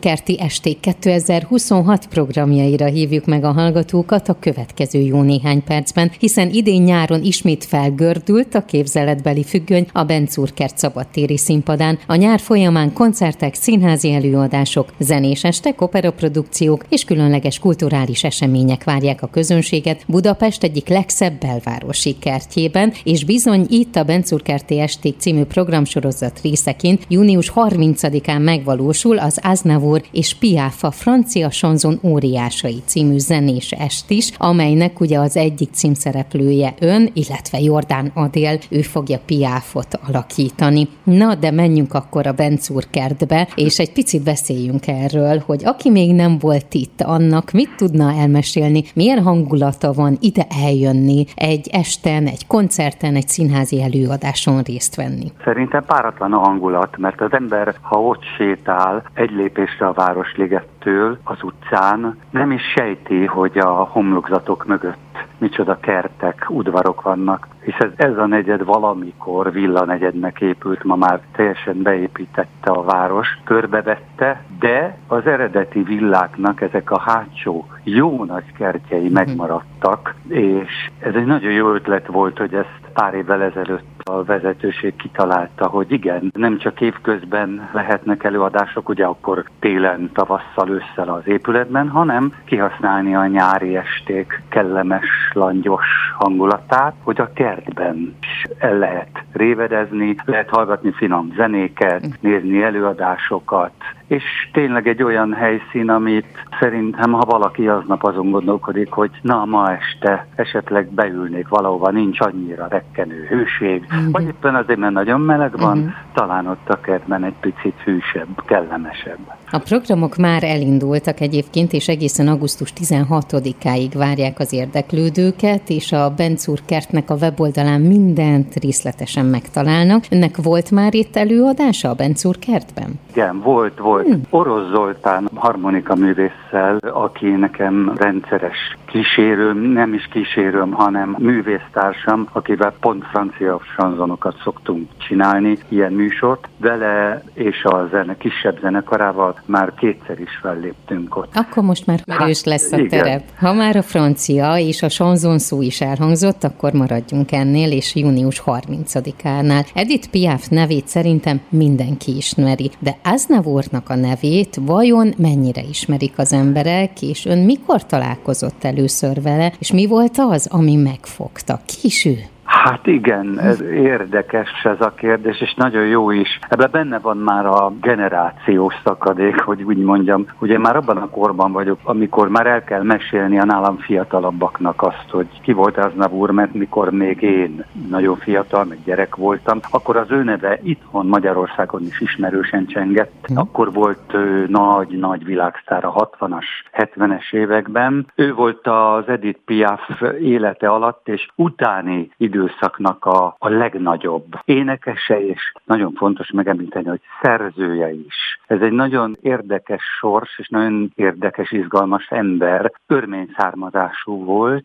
Benczúr-kerti esték 2026 programjaira hívjuk meg a hallgatókat a következő jó néhány percben, hiszen idén nyáron ismét felgördült a képzeletbeli függöny a Benczúr-kert szabadtéri színpadán. A nyár folyamán koncertek, színházi előadások, zenés estek, operaprodukciók és különleges kulturális események várják a közönséget Budapest egyik legszebb belvárosi kertjében, és bizony itt a Benczúr-kerti esték című programsorozat részeként június 30-án megvalósul az Aznavour és Piaf a francia chanson óriásai című zenés est is, amelynek ugye az egyik címszereplője ön, illetve Jordán Adél, ő fogja Piafot alakítani. Na, de menjünk akkor a Benczúr-kertbe, és egy picit beszéljünk erről, hogy aki még nem volt itt, annak mit tudna elmesélni, milyen hangulata van ide eljönni, egy esten, egy koncerten, egy színházi előadáson részt venni? Szerintem páratlan a hangulat, mert az ember, ha ott sétál egy lépésre a Városligettől az utcán, nem is sejti, hogy a homlokzatok mögött micsoda kertek, udvarok vannak, hisz ez a negyed valamikor villanegyednek épült, ma már teljesen beépítette a város, körbevette, de az eredeti villáknak ezek a hátsó jó nagy kertjei megmaradtak, és ez egy nagyon jó ötlet volt, hogy ezt pár évvel ezelőtt a vezetőség kitalálta, hogy igen, nem csak évközben lehetnek előadások, ugye akkor télen, tavasszal, ősszel az épületben, hanem kihasználni a nyári esték kellemes, langyos hangulatát, hogy a kertben is el lehet révedezni, lehet hallgatni finom zenéket, nézni előadásokat, és tényleg egy olyan helyszín, amit szerintem, ha valaki aznap azon gondolkodik, hogy na, ma este esetleg beülnék valahova, nincs annyira rekkenő hőség, vagy éppen azért, mert nagyon meleg van, talán ott a kertben egy picit hűsebb, kellemesebb. A programok már elindultak egyébként, és egészen augusztus 16-áig várják az érdeklődőket, és a Benczúr-kertnek a weboldalán mindent részletesen megtalálnak. Önnek volt már itt előadása a Benczúr-kertben? Igen, volt. Orosz Zoltán harmonika művésszel, aki nekem rendszeres kísérőm, nem is kísérőm, hanem művésztársam, akivel pont francia sanzonokat szoktunk csinálni, ilyen műsort. Vele és a kisebb zenekarával már kétszer is felléptünk ott. Akkor most már erős lesz a terep. Ha már a francia és a chanson szó is elhangzott, akkor maradjunk ennél, és június 30-ánál. Edith Piaf nevét szerintem mindenki ismeri, de Aznavournak a nevét vajon mennyire ismerik az emberek, és ön mikor találkozott először vele, és mi volt az, ami megfogta? Ki is ő? Hát igen, ez érdekes ez a kérdés, és nagyon jó is. Ebben benne van már a generációs szakadék, hogy úgy mondjam. Ugye már abban a korban vagyok, amikor már el kell mesélni a nálam fiatalabbaknak azt, hogy ki volt Aznavour, mert mikor még én nagyon fiatal, meg gyerek voltam, akkor az ő neve itthon Magyarországon is ismerősen csengett. Akkor volt nagy világsztár a 60-as, 70-es években. Ő volt az Edith Piaf élete alatt és utáni időszaknak a legnagyobb énekese, és nagyon fontos megemlíteni, hogy szerzője is. Ez egy nagyon érdekes sors, és nagyon érdekes, izgalmas ember. Örmény származású volt,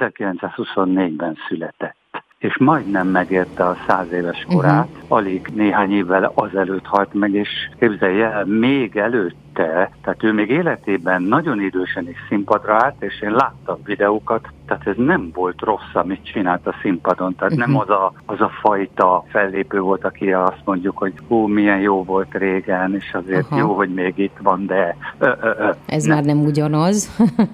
1924-ben született, és majdnem megérte a 100 éves korát, alig néhány évvel azelőtt halt meg, és képzelje el, még előtte, tehát ő még életében nagyon idősen is színpadra állt, és én láttam videókat, tehát ez nem volt rossz, amit csinált a színpadon, tehát nem az a fajta fellépő volt, aki azt mondjuk, hogy milyen jó volt régen, és azért jó, hogy még itt van, de... Ez már nem ugyanaz.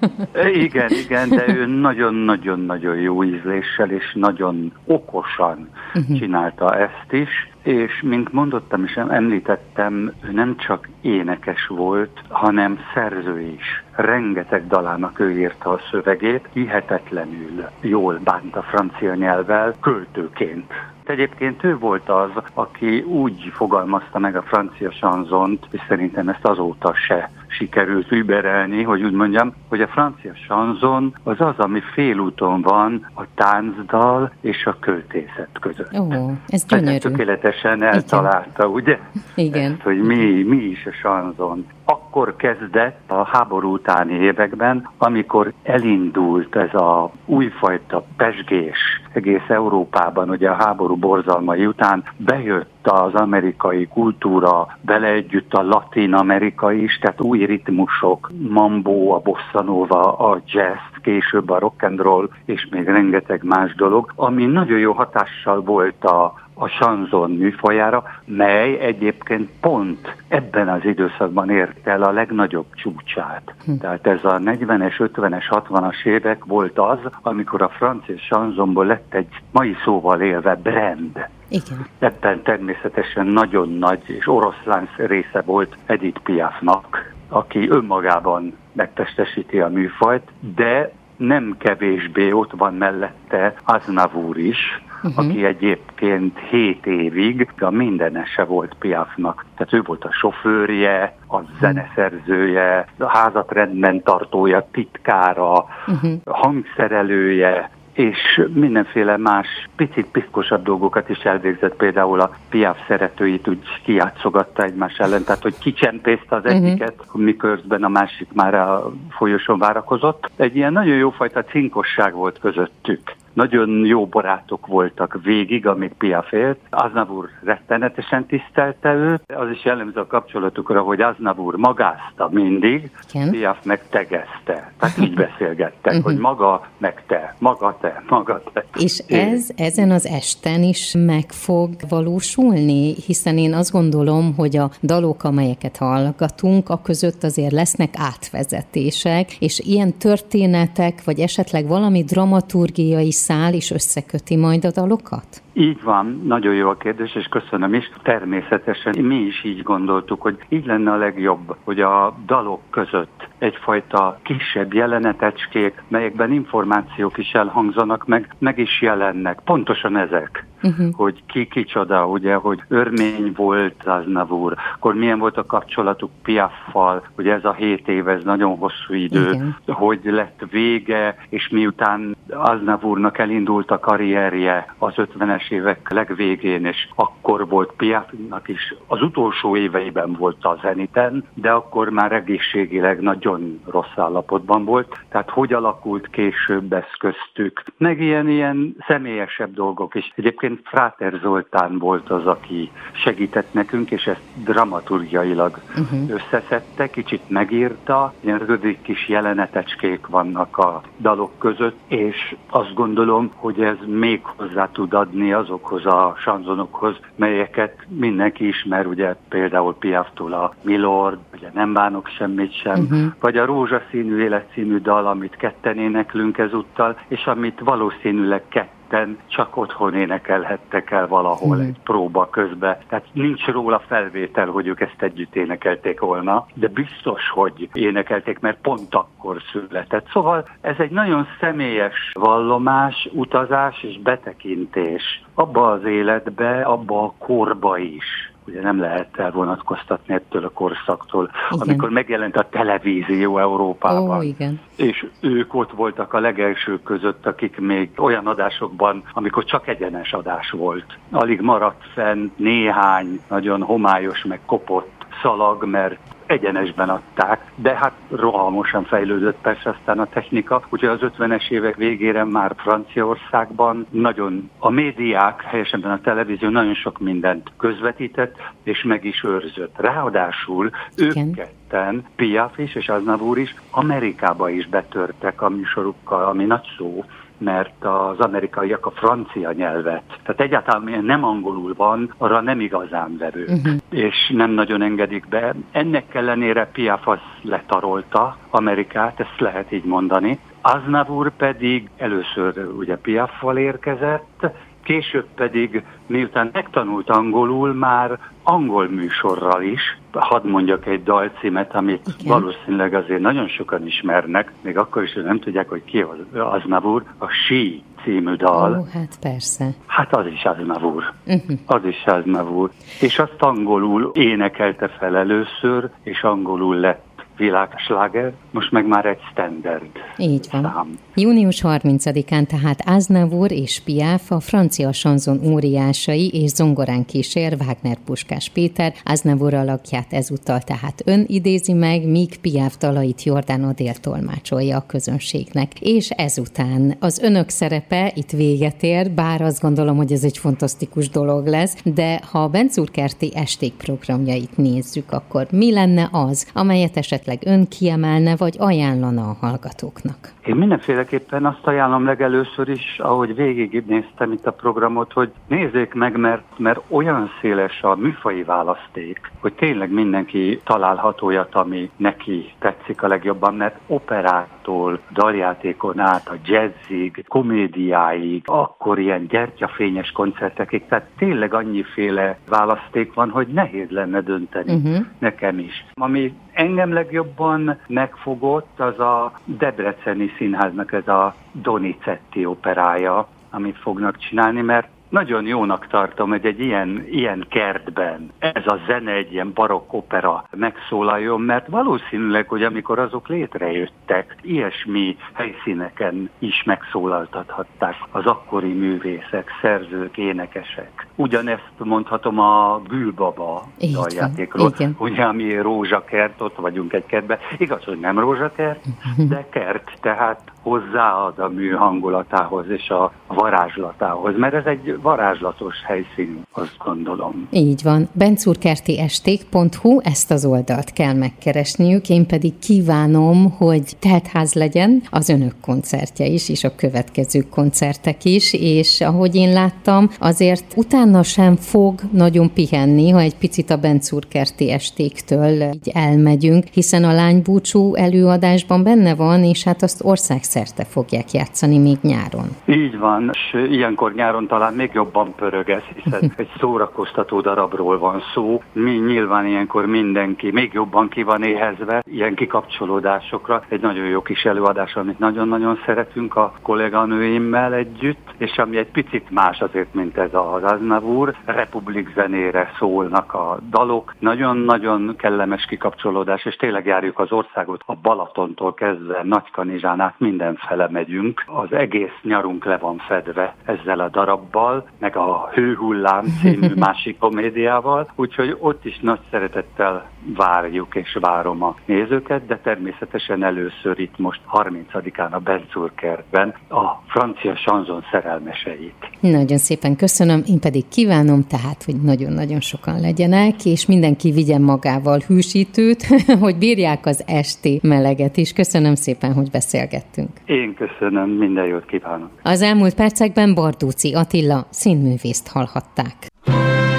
Igen, de ő nagyon-nagyon-nagyon jó ízléssel, és nagyon okosan csinálta ezt is, és mint mondottam és említettem, ő nem csak énekes volt, hanem szerző is. Rengeteg dalának ő írta a szövegét, hihetetlenül jól bánt a francia nyelvvel, költőként. Egyébként ő volt az, aki úgy fogalmazta meg a francia chanzont, és szerintem ezt azóta se sikerült überelni, hogy úgy mondjam, hogy a francia chanson az, ami félúton van a táncdal és a költészet között. Ez gyönyörű. Tökéletesen eltalálta, ugye? Igen. Ezt, hogy mi is a chanson. Akkor akkor kezdett a háború utáni években, amikor elindult ez a újfajta pezsgés egész Európában, ugye a háború borzalmai után bejött az amerikai kultúra, bele együtt a latin-amerikai is, tehát új ritmusok, mambo, a bossa nova, a jazz, később a rock and roll, és még rengeteg más dolog, ami nagyon jó hatással volt a chanson műfajára, mely egyébként pont ebben az időszakban ért el a legnagyobb csúcsát. Tehát ez a 40-es, 50-es, 60-as évek volt az, amikor a francia chansonból lett egy mai szóval élve brand. Igen. Ebben természetesen nagyon nagy és oroszlán része volt Edith Piafnak, aki önmagában megtestesíti a műfajt, de nem kevésbé ott van mellette Aznavour is, aki egyébként 7 évig a mindenese volt Piafnak. Tehát ő volt a sofőrje, a zeneszerzője, a házat rendben tartója, titkára, hangszerelője, és mindenféle más picit piszkosabb dolgokat is elvégzett, például a Piaf szeretőit úgy kijátszogatta egymás ellen, tehát hogy kicsempészte az egyiket, miközben a másik már a folyosón várakozott. Egy ilyen nagyon jófajta cinkosság volt közöttük. Nagyon jó barátok voltak végig, amíg Piaf élt. Aznavour rettenetesen tisztelte őt. Az is jellemző a kapcsolatukra, hogy Aznavour magázta mindig, Piaf meg tegezte. Tehát így beszélgettek, hogy maga meg te, maga te, maga te. És ez ezen az esten is meg fog valósulni, hiszen én azt gondolom, hogy a dalok, amelyeket hallgatunk, a között azért lesznek átvezetések, és ilyen történetek, vagy esetleg valami dramaturgiai szál is összeköti majd a dalokat? Így van, nagyon jó a kérdés, és köszönöm is. Természetesen mi is így gondoltuk, hogy így lenne a legjobb, hogy a dalok között egyfajta kisebb jelenetecskék, melyekben információk is elhangzanak, meg is jelennek. Pontosan ezek, hogy ki kicsoda, ugye, hogy örmény volt Aznavour, akkor milyen volt a kapcsolatuk Piaffal, hogy ez a 7 év, ez nagyon hosszú idő, igen, hogy lett vége, és miután Aznavournak elindult a karrierje az 50-es évek legvégén, és akkor volt Piafnak is, az utolsó éveiben volt a zeniten, de akkor már egészségileg nagyon rossz állapotban volt, tehát hogy alakult később ez köztük, meg ilyen személyesebb dolgok is. Egyébként Fráter Zoltán volt az, aki segített nekünk, és ezt dramaturgiailag összeszedte, kicsit megírta, ilyen rövid kis jelenetecskék vannak a dalok között, és azt gondolom, hogy ez még hozzá tud adni azokhoz a chansonokhoz, melyeket mindenki ismer, ugye például Piaftól a Milord, ugye Nem bánok semmit sem, vagy a Rózsaszínű élet című dal, amit ketten éneklünk ezúttal, és amit valószínűleg ketten csak otthon énekelhettek el valahol egy próba közben. Tehát nincs róla felvétel, hogy ők ezt együtt énekelték volna, de biztos, hogy énekelték, mert pont akkor született. Szóval ez egy nagyon személyes vallomás, utazás és betekintés abba az életbe, abba a korba is. Ugye nem lehet elvonatkoztatni ettől a korszaktól, igen, amikor megjelent a televízió Európában. Igen. És ők ott voltak a legelsők között, akik még olyan adásokban, amikor csak egyenes adás volt. Alig maradt fenn néhány nagyon homályos, meg kopott szalag, mert egyenesben adták, de hát rohamosan fejlődött persze aztán a technika, úgyhogy az 50-es évek végére már Franciaországban nagyon a médiák, helyesebben a televízió nagyon sok mindent közvetített, és meg is őrzött. Ráadásul ők ketten, Piaf is és Aznavour is Amerikába is betörtek a műsorukkal, ami nagy szó, mert az amerikaiak a francia nyelvet, tehát egyáltalán nem angolul van, arra nem igazán verők, és nem nagyon engedik be. Ennek ellenére Piaf az letarolta Amerikát, ezt lehet így mondani. Aznavour pedig először ugye Piaffal érkezett, később pedig, miután megtanult angolul, már angol műsorral is. Hadd mondjak egy dalcímet, amit valószínűleg azért nagyon sokan ismernek, még akkor is, hogy nem tudják, hogy ki az Aznavour, a She című dal. Hát persze. Hát az is Aznavour. Az is Aznavour. És azt angolul énekelte fel először, és angolul lett világsláger, most meg már egy standard. Így van. Szám. Június 30-án tehát Aznavour és Piaf, a francia sanzon óriásai és zongorán kísér Wagner Puskás Péter. Aznavour alakját ezúttal tehát ön idézi meg, míg Piaf dalait Jordán Adél tolmácsolja a közönségnek. És ezután az önök szerepe itt véget ér, bár azt gondolom, hogy ez egy fantasztikus dolog lesz, de ha a Benczúr-kerti esték programjait nézzük, akkor mi lenne az, amelyet esetleg ön kiemelne, vagy ajánlana a hallgatóknak? Én mindenféleképpen azt ajánlom legelőször is, ahogy végignéztem itt a programot, hogy nézzék meg, mert olyan széles a műfaji választék, hogy tényleg mindenki találhat olyat, ami neki tetszik a legjobban, mert operától, daljátékon át, a jazzig, komédiáig, akkor ilyen gyertyafényes koncertekig, tehát tényleg annyiféle választék van, hogy nehéz lenne dönteni nekem is. Ami engem legjobban megfogott, az a Debreceni Színháznak ez a Donizetti operája, amit fognak csinálni, mert nagyon jónak tartom, hogy egy ilyen kertben ez a zene, egy ilyen barokk opera megszólaljon, mert valószínűleg, hogy amikor azok létrejöttek, ilyesmi helyszíneken is megszólaltathatták az akkori művészek, szerzők, énekesek. Ugyanezt mondhatom a Gülbaba daljátékról, ugye, ami rózsakert, ott vagyunk egy kertben. Igaz, hogy nem rózsakert, de kert, tehát hozzáad a mű hangulatához és a varázslatához, mert ez egy varázslatos helyszín, azt gondolom. Így van. benczurkertiesték.hu, ezt az oldalt kell megkeresniük, én pedig kívánom, hogy teltház legyen az önök koncertje is, és a következő koncertek is, és ahogy én láttam, azért utána sem fog nagyon pihenni, ha egy picit a Benczúr-kerti estéktől így elmegyünk, hiszen a lánybúcsú előadásban benne van, és hát azt országszerte fogják játszani még nyáron. Így van, és ilyenkor nyáron talán még jobban pörög ez, hiszen egy szórakoztató darabról van szó. Nyilván ilyenkor mindenki még jobban ki van éhezve, ilyen kikapcsolódásokra. Egy nagyon jó kis előadás, amit nagyon-nagyon szeretünk a kolléganőimmel együtt, és ami egy picit más azért, mint ez az Aznavour. Republik zenére szólnak a dalok. Nagyon-nagyon kellemes kikapcsolódás, és tényleg járjuk az országot. A Balatontól kezdve Nagykanizsán át mindenfele megyünk. Az egész nyarunk le van fedve ezzel a darabbal, meg a Hőhullám című másik komédiával, úgyhogy ott is nagy szeretettel várjuk és várom a nézőket, de természetesen először itt most 30-án a Benczúr-kertben a francia sanzon szerelmeseit. Nagyon szépen köszönöm, én pedig kívánom tehát, hogy nagyon-nagyon sokan legyenek, és mindenki vigyen magával hűsítőt, hogy bírják az esti meleget is. Köszönöm szépen, hogy beszélgettünk. Én köszönöm, minden jót kívánok. Az elmúlt percekben Bardóczy Attila színművészt hallhatták.